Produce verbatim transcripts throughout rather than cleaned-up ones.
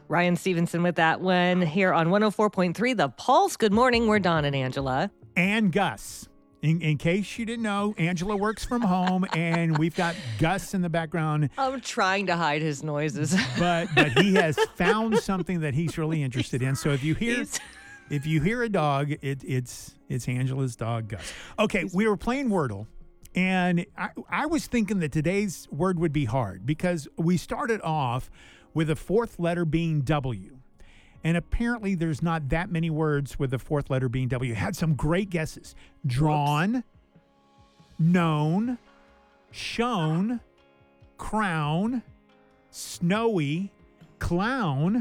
Ryan Stevenson with that one here on one oh four point three The Pulse. Good morning. We're Don and Angela. And Gus. In, in case you didn't know, Angela works from home, and we've got Gus in the background. I'm trying to hide his noises. But but he has found something that he's really interested in. So if you hear He's- if you hear a dog, it, it's it's Angela's dog, Gus. Okay, we were playing Wordle, and I, I was thinking that today's word would be hard because we started off with the fourth letter being W. And apparently there's not that many words with the fourth letter being W. Had some great guesses. Drawn, Whoops. known, shown, crown, snowy, clown,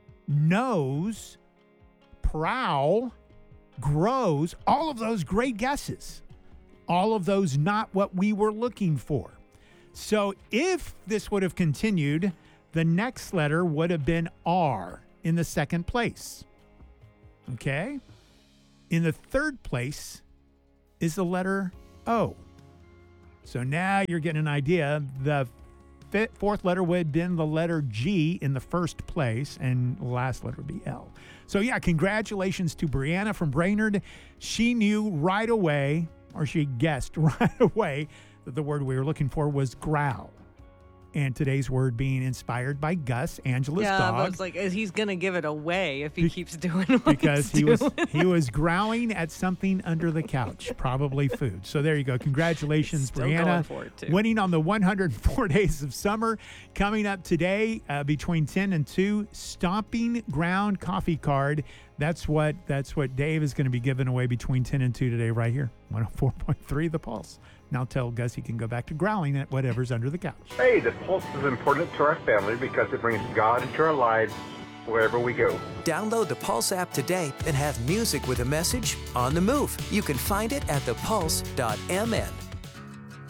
nose, prowl, grows. All of those great guesses. All of those not what we were looking for. So if this would have continued, the next letter would have been R. In the second place. Okay? In the third place is the letter O. So now you're getting an idea. The fifth, fourth letter would have been the letter G in the first place, and the last letter would be L. So yeah, congratulations to Brianna from Brainerd. She knew right away, or she guessed right away, that the word we were looking for was growl. And today's word being inspired by Gus, Angela's yeah, dog. I was like, he's going to give it away if he Be- keeps doing what because he's he doing. was he was growling at something under the couch, probably food. So there you go. Congratulations, Still Brianna, going for it, too. winning on the one hundred four Days of Summer. Coming up today uh, between ten and two, Stomping Ground Coffee Card. That's what that's what Dave is going to be giving away between ten and two today, right here, one oh four point three The Pulse. Now tell Gus he can go back to growling at whatever's under the couch. Hey, the Pulse is important to our family because it brings God into our lives wherever we go. Download the Pulse app today and have music with a message on the move. You can find it at the pulse dot m n.